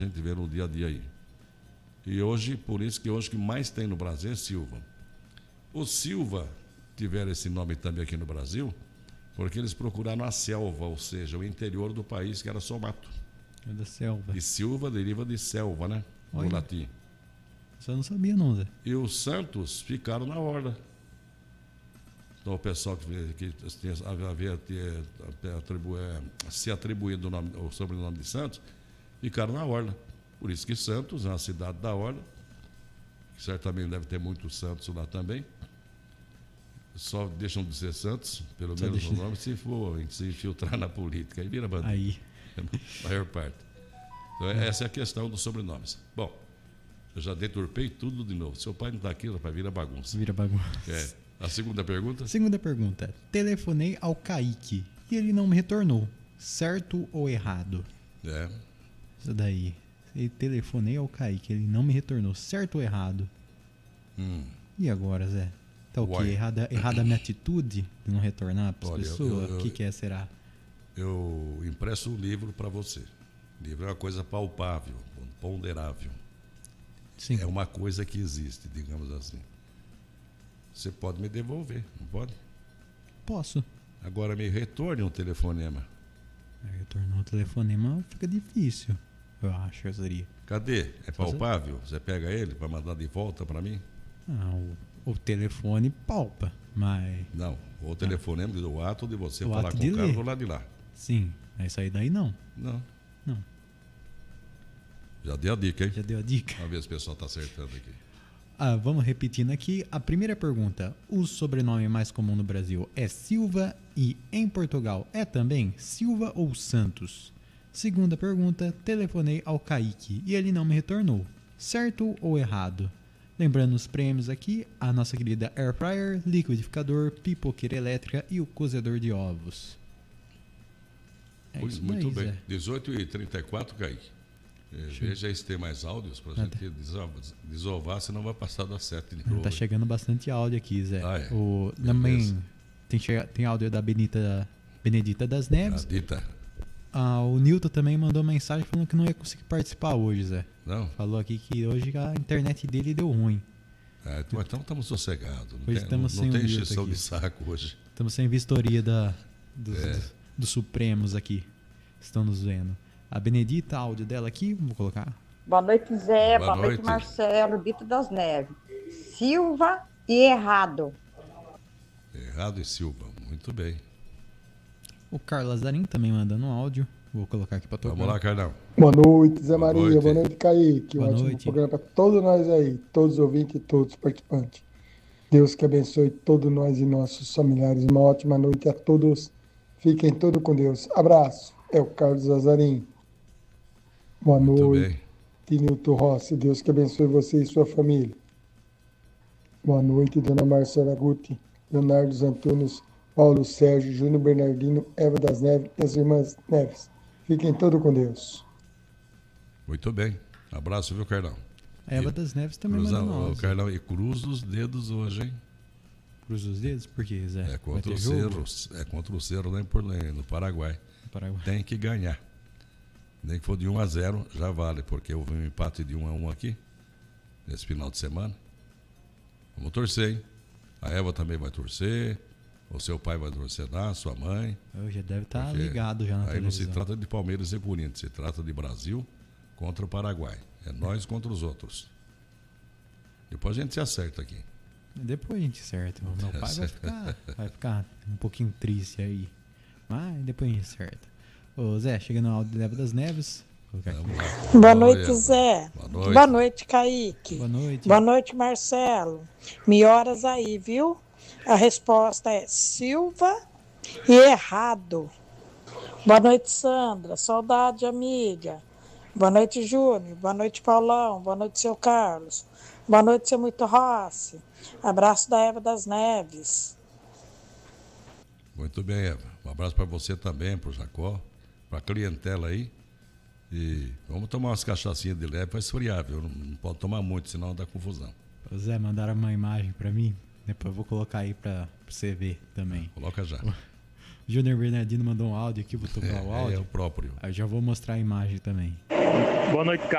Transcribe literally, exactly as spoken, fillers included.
a gente vê no dia a dia aí. E hoje, por isso que hoje o que mais tem no Brasil é Silva. O Silva tiveram esse nome também aqui no Brasil, porque eles procuraram a selva, ou seja, o interior do país, que era só mato. É da selva. E Silva deriva de selva, né? No Olha. latim. Você não sabia, não, Zé? E os santos ficaram na orla. Então o pessoal que, que tinha, havia ter, atribu, é, se atribuído o, nome, o sobrenome de Santos, ficaram na orla. Por isso que Santos é uma cidade da orla, que certamente deve ter muitos santos lá também. Só deixam de ser santos, pelo Só menos deixa... o nome, se for se infiltrar na política. Aí vira bandido. Aí. A maior parte. Então, é. Essa é a questão dos sobrenomes. Bom, eu já deturpei tudo de novo. Seu pai não está aqui, rapaz, vira bagunça. Vira bagunça. É. A segunda pergunta? Segunda pergunta. Telefonei ao Kaique e ele não me retornou. Certo ou errado? É. Isso daí. Eu telefonei ao Kaique, ele não me retornou. Certo ou errado? Hum. E agora, Zé? Tá o quê? Uai. Errada, errada a minha atitude de não retornar para as Olha, pessoas? eu- eu- O que, que é, será? Eu impresso um livro para você. Livro é uma coisa palpável, ponderável. Sim. É uma coisa que existe, digamos assim. Você pode me devolver, não pode? Posso. Agora me retorne um telefonema. Retornar o telefonema fica difícil. Eu acho, seria. Cadê? É palpável? Você pega ele para mandar de volta para mim? Ah, o, o telefone palpa, mas... Não. O telefonema do ato de você O falar ato com de o cara ler. do lado de lá. Sim, é isso aí daí não. Não. Não. Já dei a dica, hein? Já deu a dica? Vamos ver se o pessoal está acertando aqui. Ah, vamos repetindo aqui. A primeira pergunta. O sobrenome mais comum no Brasil é Silva e em Portugal é também Silva ou Santos? Segunda pergunta. Telefonei ao Kaique e ele não me retornou. Certo ou errado? Lembrando os prêmios aqui, a nossa querida Air Fryer, liquidificador, pipoqueira elétrica e o cozedor de ovos. É Pois, isso muito daí, bem. Zé. dezoito e trinta e quatro, Kaique. É, veja aí se tem mais áudios para a Ah, gente desovar, desovar, senão vai passar das sete de Ah, novo. tá hein? chegando bastante áudio aqui, Zé. Ah, é? O, Beleza. também tem, che- tem áudio da Benita, Benedita das Neves. A dita. Ah, o Nilton também mandou mensagem falando que não ia conseguir participar hoje, Zé. Não? Falou aqui que hoje a internet dele deu ruim. Ah, então então estamos sossegados. Não Hoje tem, estamos não, sem não o tem Nilton encheção aqui. de saco hoje. Estamos sem vistoria da, dos, É. dos, dos Supremos aqui. Estão nos vendo. A Benedita, áudio dela aqui, vou colocar. Boa noite, Zé. Boa Boa, noite, noite. Marcelo. Dito das Neves. Silva e errado. Errado e Silva. Muito bem. O Carlos Lazarim também mandando um áudio. Vou colocar aqui para tocar. Vamos lá, Carlão. Boa noite, Zé Boa Maria. noite. Boa noite, Kaique. Um Boa ótimo noite. programa para todos nós aí, todos os ouvintes e todos os participantes. Deus que abençoe todos nós e nossos familiares. Uma ótima noite a todos. Fiquem todos com Deus. Abraço. É o Carlos Lazarim. Boa Muito noite, bem. Nilton Rossi. Deus que abençoe você e sua família. Boa noite, Dona Marcela Guti, Leonardo Antunes, Paulo Sérgio, Júnior Bernardino, Eva das Neves e as irmãs Neves. Fiquem todos com Deus. Muito bem. Abraço, viu, Carlão? A Eva E das Neves também Cruza, mandando um o áudio. Carlão, e cruza os dedos hoje, hein? Cruza os dedos? Por quê, Zé? É Vai contra ter o jogo? Cerro. É contra o Cerro lá em Por- no Paraguai. No Paraguai. Tem que ganhar. Nem que for de um a zero, já vale, porque houve um empate de um a um aqui, nesse final de semana. Vamos torcer, hein? A Eva também vai torcer, o seu pai vai torcer lá, sua mãe. Eu já deve estar porque ligado já na Aí não se televisão. trata de Palmeiras e Corinthians, se trata de Brasil contra o Paraguai. É nós contra os outros. Depois a gente se acerta aqui. Depois a gente acerta. O meu pai vai ficar, vai ficar um pouquinho triste aí. Mas depois a gente acerta. Ô Zé, chegando no áudio da Eva das Neves. Vou colocar aqui. Vamos lá. Boa Oi, noite, Eva. Zé. Boa noite. Boa noite, Kaique. Boa noite. Boa noite, Marcelo. Melhoras aí, viu? A resposta é Silva e errado. Boa noite, Sandra. Saudade, amiga. Boa noite, Júnior. Boa noite, Paulão. Boa noite, seu Carlos. Boa noite, seu Muito Rossi. Abraço da Eva das Neves. Muito bem, Eva. Um abraço para você também, para o Jacó, para a clientela aí. E vamos tomar umas cachaçinhas de leve para esfriar, viu? Não, não pode tomar muito, senão dá confusão. Ô Zé, mandaram uma imagem pra mim. Depois eu vou colocar aí pra, pra você ver também. Coloca já. O Júnior Bernardino mandou um áudio aqui, vou tocar o É, é áudio. o próprio. Aí eu já vou mostrar a imagem também. Boa noite,